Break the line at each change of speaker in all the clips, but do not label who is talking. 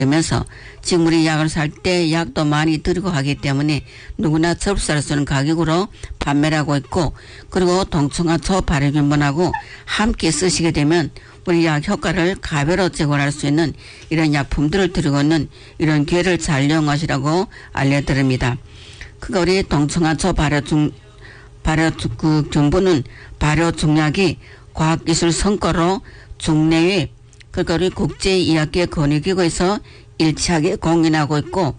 그러면서 지금 우리 약을 살 때 약도 많이 들고 하기 때문에 누구나 접수할 수 있는 가격으로 판매를 하고 있고, 그리고 동청하초 발효균분하고 함께 쓰시게 되면 우리 약 효과를 가배로 제공할 수 있는 이런 약품들을 들고 있는 이런 기회를 잘 이용하시라고 알려드립니다. 그러니까 우리 동청하초 발효균분은 발효중약이 과학기술 성과로 국내외, 그러니까 우리 국제의학계 권위기구에서 일치하게 공인하고 있고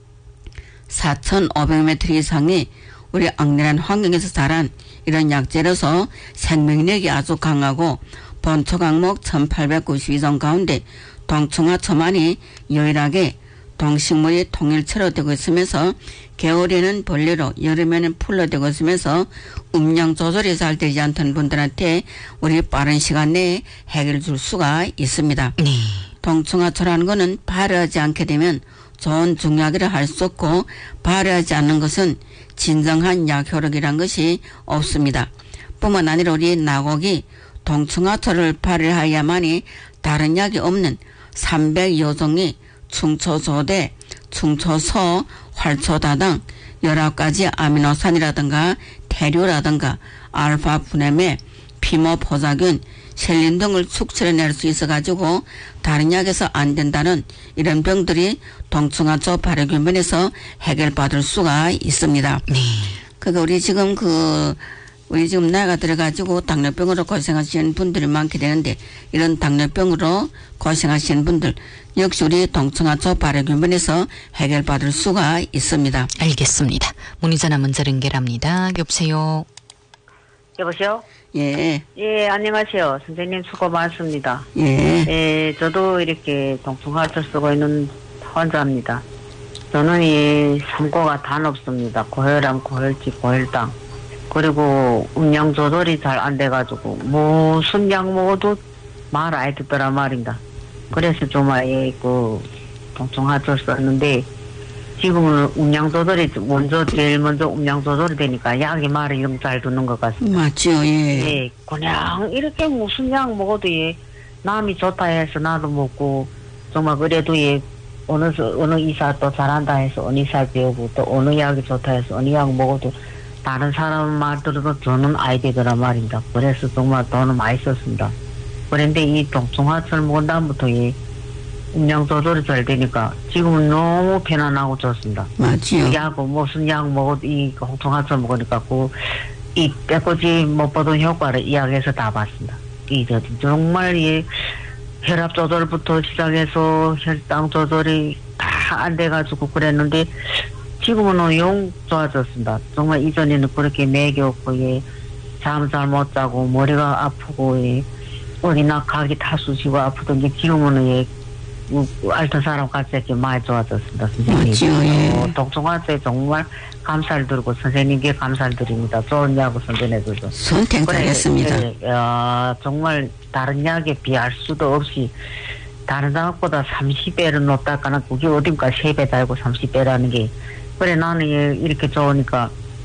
4,500m 이상의 우리 악랄한 환경에서 자란 이런 약재로서 생명력이 아주 강하고 본초 강목 1892종 가운데 동청하초만이 유일하게 동식물이 통일체로 되고 있으면서 겨울에는 벌레로 여름에는 풀로 되고 있으면서 음량 조절이 잘 되지 않던 분들한테 우리 빠른 시간 내에 해결 줄 수가 있습니다.
네.
동청하초라는 것은 발효하지 않게 되면 좋은 중약이라 할 수 없고 발효하지 않는 것은 진정한 약 효력이란 것이 없습니다. 뿐만 아니라 우리 나곡이 동청하초를 발효하여야만이 다른 약이 없는 300여 종의 충초조대, 충초소, 활초다 등 19가지 아미노산이라든가 태료라든가 알파 분해매, 피모포자균, 셀린 등을 축출해낼 수 있어가지고 다른 약에서 안 된다는 이런 병들이 동청하초 발효균분에서 해결받을 수가 있습니다.
네.
그러니까 우리 지금 나이가 들어가지고 당뇨병으로 고생하시는 분들이 많게 되는데 이런 당뇨병으로 고생하시는 분들 역시 우리 동청하초 발효균분에서 해결받을 수가 있습니다.
알겠습니다. 문의 전화 문자 연결합니다. 여보세요.
여보세요?
예.
예, 안녕하세요. 선생님 수고 많습니다.
예.
예, 저도 이렇게 동청하초 쓰고 있는 환자입니다. 저는 이 삼고가 단 없습니다. 고혈압, 고혈脂, 고혈당. 그리고 음량 조절이 잘 안 돼가지고 무슨 약 먹어도 말 안 듣더라 말입니다. 그래서 정말 동청하초 썼는데 지금은 음량 조절이 제일 먼저 음량 조절이 되니까 약이 말을 영 잘 듣는 것 같습니다.
맞죠, 예.
예, 그냥 이렇게 무슨 약 먹어도 남이 좋다 해서 나도 먹고 정말 그래도 어느 이사 또 잘한다 해서 어느 이사 배우고 또 어느 약이 좋다 해서 어느 약 먹어도 다른 사람 말 들어도 저는 아이 되더라 말입니다. 그래서 정말 돈을 많이 썼습니다. 그런데 이 동청하초를 먹은 다음부터 음량 조절이 잘 되니까 지금은 너무 편안하고 좋습니다.
맞지요.
약 무슨 약 먹어도 이 동청하초 먹으니까 이 빼꼬지 못 보던 효과를 이 약에서 다 봤습니다. 정말 혈압 조절부터 시작해서 혈당 조절이 다 안 돼가지고 그랬는데 지금은 영 좋아졌습니다. 정말 이전에는 그렇게 맥이 없고 잠 잘 못 자고 머리가 아프고 어디나 가기 다 쑤시고 아프던 게 지금은 앓던 사람 같이 이렇게 많이 좋아졌습니다. 선생님.
맞지요, 예.
동청하초에 정말 감사를 드리고 선생님께 감사를 드립니다. 좋은 약을 선전해줘서.
선택하겠습니다.
정말 다른 약에 비할 수도 없이 다른 약보다 30배는 높다까는 그게 어딘가 3배 달고 30배라는 게 그래 나는 이렇게 좋으니까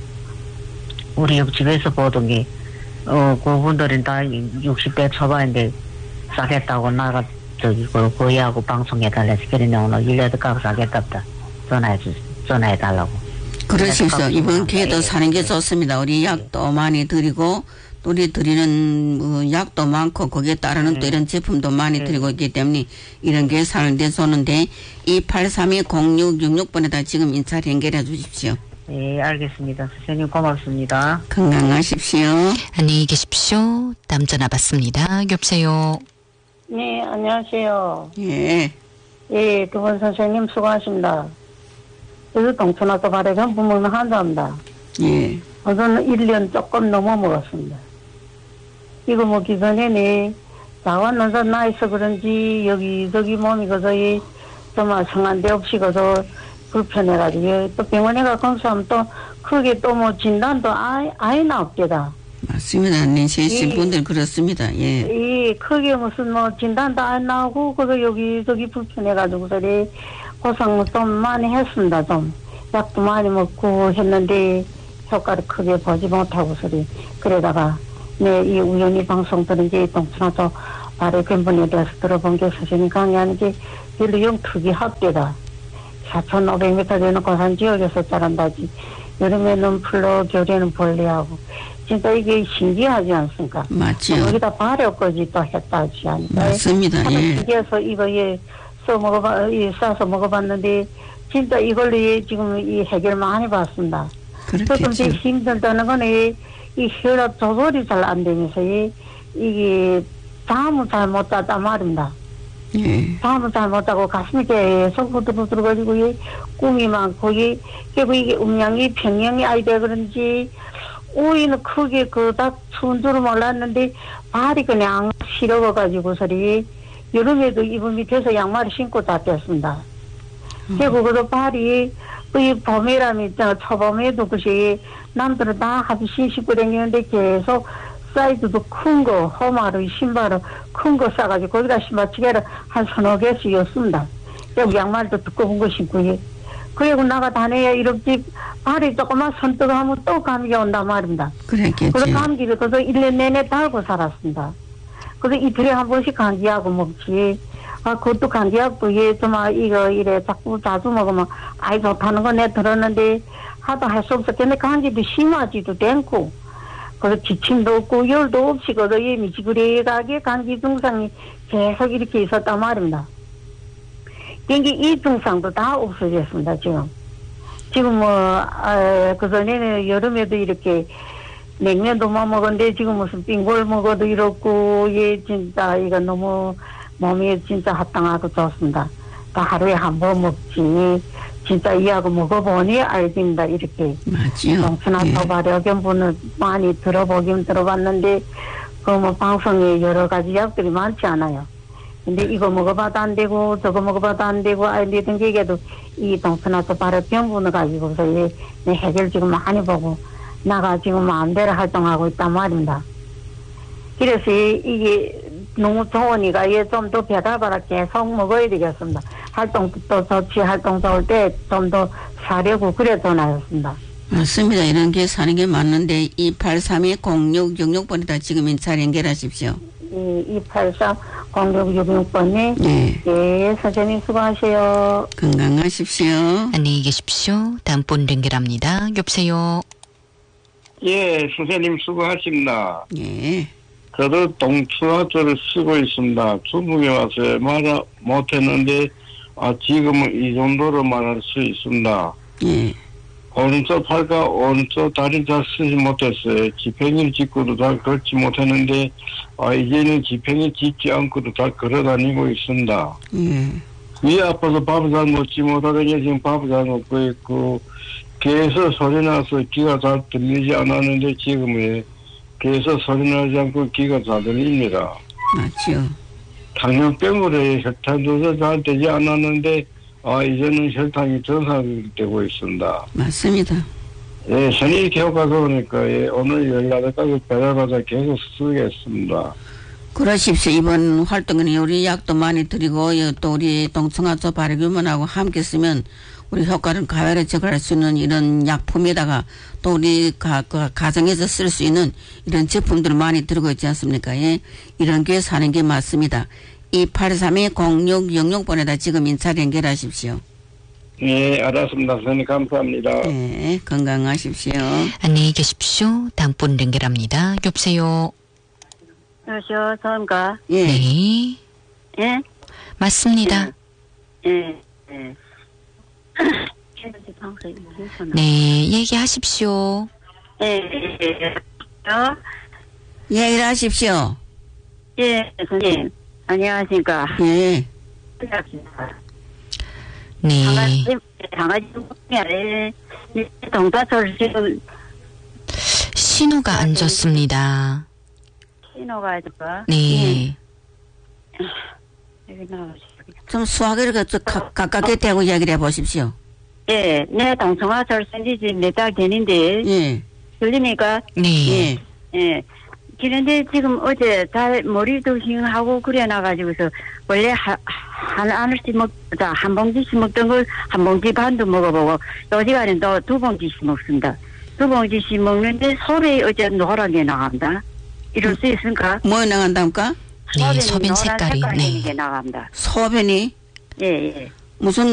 우리 옆집에서 보던 게 그분들은 다 60대 초반인데 싸겠다고 나가 거기하고 방송해달래서 그러냐 오늘 1년도 가고 싸겠답다 전화해달라고.
그러십시오. 이번 기회도 사는 게 좋습니다. 우리 약도 많이 드리고 우리 드리는 약도 많고 거기에 따르는 또 이런 제품도 많이 드리고 있기 때문에 이런 게 사는 데 좋은데 2832-0666번에다 지금 인차를 연결해 주십시오.
네, 알겠습니다. 선생님 고맙습니다.
건강하십시오.
안녕히 계십시오. 다음 전화 받습니다. 여보세요.
네, 안녕하세요.
예.
예, 두 분 선생님 수고하십니다. 저도 동청하초 발효균분 먹는 환자입니다.
예.
저는 1년 조금 넘어 먹었습니다. 이거 먹기 전에는 자원노사 나이서 그런지 여기저기 몸이 그저기 정말 성한 데 없이 그저 불편해가지고 또 병원에 가 검사하면 또 크게 또 뭐 진단도 아예 나옵니다.
맞습니다. 내세신 분들 그렇습니다. 예.
이 크게 무슨 뭐 진단도 안 나오고 그래서 여기저기 불편해가지고 저리 고생 좀 많이 했습니다. 좀 약도 많이 먹고 했는데 효과를 크게 보지 못하고 소리 그러다가 이 우연히 방송 들은 게 동청하초 발효균분에 대해서 들어본 게 선생님 강의하는 게 별로 영 특이합니다. 4,500m 되는 고산 지역에서 자란다지. 여름에는 풀로, 겨울에는 벌레하고. 진짜 이게 신기하지 않습니까?
맞죠.
여기다 발효까지 또 했다지 않습니까?
맞습니다. 예.
신기해서 이거 싸서 먹어봤는데, 진짜 이걸로 지금 이 해결 많이 봤습니다. 조금
그렇겠죠.
힘들다는 거는 이 혈압 조절이 잘 안 되면서 이게 잠을 잘 못 잤단 말입니다.
예.
잠을 잘 못 자고 가슴이 계속 부들부들거리고 꿈이 많고 결국 이게 음양이 평양이 아이돼 그런지 오이는 크게 그닥 추운 줄은 몰랐는데 발이 그냥 시려워가지고 소리 여름에도 이불 밑에서 양말을 신고 잤댔습니다. 결국 그 발이 이 봄이라면 초봄에도 그것이 남들은 다 합이 신고 다니는데 계속 사이즈도 큰 거, 호마로, 신발을 큰 거 싸가지고 거기다 신발 치개를 한 서너 개씩 였습니다. 여기 양말도 두꺼운 거 신고, 그리고 나가 다녀야 이렇게 발이 조금만 선떡하면 또 감기가 온단 말입니다.
그랬겠죠.
그래서 감기를 그래서 1년 내내 달고 살았습니다. 그래서 이틀에 한 번씩 감기약을 먹지. 그것도 감기약도 이거 이래 자꾸 자주 먹으면 아이 좋다는 거 내 들었는데 하도 할 수 없었겠네. 감기도 심하지도 않고. 그래서 기침도 없고 열도 없이 그래서 미지구리하게 감기 증상이 계속 이렇게 있었단 말입니다. 그러니까 이 증상도 다 없어졌습니다. 지금 그전에는 여름에도 이렇게 냉면도 못 먹었는데 지금 무슨 빙골 먹어도 이렇고 진짜 이거 너무 몸이 진짜 합당하고 좋습니다. 다 하루에 한 번 먹지. 진짜 이하고 먹어보니 알겠습니다. 이렇게.
맞지요.
동천화초 발효견분을 많이 들어봤는데 방송에 여러 가지 약들이 많지 않아요. 근데 이거 먹어봐도 안 되고 저거 먹어봐도 안 되고 알리던 게도 이 동천화초 발효견분을 가지고서 해결 지금 많이 보고 나가 지금 마음대로 활동하고 있단 말입니다. 그래서 이게 너무 좋으니까 좀 더 배달바라 계속 먹어야 되겠습니다. 활동도 좋지, 활동 좋을 때 좀 더 사려고 그래 전화였습니다.
맞습니다. 이런 게 사는 게 맞는데 283-0666번에다 지금 인사 연결하십시오.
283-0666번에 네, 선생님 수고하세요.
건강하십시오.
안녕히 계십시오. 다음 분 연결합니다. 여보세요.
예, 선생님 수고하십니다.
예.
저도 동투화조를 쓰고 있습니다. 중국에 와서 말 못했는데 지금은 이 정도로 말할 수 있습니다.
예.
오른쪽 팔과 오른쪽 다리 다 쓰지 못했어요. 지팽이를 짚고도 다 걷지 못했는데 이제는 지팽이 짚지 않고도 다 걸어다니고 있습니다.
예.
위 아파서 밥을 잘 먹지 못하더니 지금 밥을 잘 먹고 있고 귀에서 소리 나서 귀가 잘 들리지 않았는데 지금은 귀에서 소리 나지 않고 귀가 잘 들립니다.
맞죠.
당뇨병으로 혈당도 잘 되지 않았는데 이제는 혈당이 정상되고 있습니다.
맞습니다.
예, 전이 이렇게 효과가 오니까 오늘 연락을 배달받아 계속 쓰겠습니다.
그러십시오. 이번 활동은 우리 약도 많이 드리고 또 우리 동청화초 발효균문하고 함께 쓰면 우리 효과를 가외로 적할 수 있는 이런 약품에다가 또 우리 가정에서 쓸 수 있는 이런 제품들을 많이 들고 있지 않습니까? 예. 이런 게 사는 게 맞습니다. 283-0666번에다 지금 인사 연결하십시오.
네, 알았습니다. 선생님 감사합니다.
네, 건강하십시오.
안녕히 계십시오. 다음 분 연결합니다. 여보세요.
여보세요, 저인가?
예.
네.
예?
맞습니다.
예.
네, 얘기하십시오.
예.
얘기를 하십시오.
예, 선생님. 안녕하십니까.
예.
네.
강아지 아래 동사철 지금
신호가 안 좋습니다.
신호가 있을까?
네.
여기 나오시죠.
좀 수화기를 가깝게 대고 이야기를 해보십시오.
예, 내 동성화철 생지 지금 몇 달 되는데,
예.
들립니까?
네.
예.
예. 그런데 지금 어제 머리도 싱하고 그래놔가지고서, 원래 한 알씩 한 봉지씩 먹던 걸 한 봉지 반도 먹어보고, 요 시간엔 또 두 봉지씩 먹습니다. 두 봉지씩 먹는데 소변이 어제 노랗게 나갑니다. 이럴 수 있습니까?
뭐 나간답니까?
네, 소변 색깔이.
노란 색깔이
네.
나갑니다.
소변이?
예, 예.
무슨